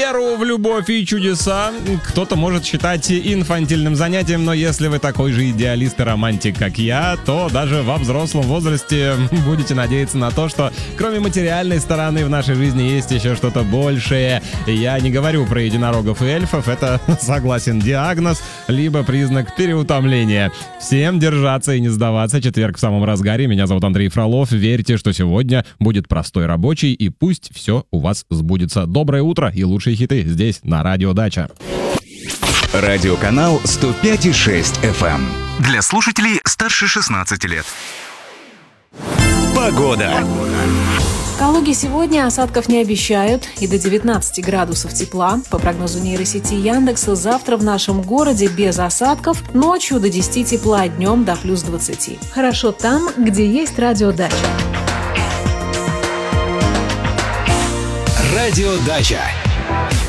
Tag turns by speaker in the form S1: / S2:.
S1: веру в любовь и чудеса кто-то может считать инфантильным занятием, но если вы такой же идеалист и романтик, как я, то даже во взрослом возрасте будете надеяться на то, что кроме материальной стороны в нашей жизни есть еще что-то большее. Я не говорю про единорогов и эльфов, это, согласен, диагноз, либо признак переутомления. Всем держаться и не сдаваться. Четверг в самом разгаре. Меня зовут Андрей Фролов. Верьте, что сегодня будет простой рабочий, и пусть все у вас сбудется. Доброе утро и лучшие хиты здесь, на Радио Дача.
S2: Радиоканал 105,6 FM. Для слушателей старше 16 лет. Погода.
S3: В Калуге сегодня осадков не обещают и до 19 градусов тепла. По прогнозу нейросети Яндекса, завтра в нашем городе без осадков, ночью до 10 тепла, днем до плюс 20. Хорошо там, где есть Радио Дача.
S2: Радио Дача.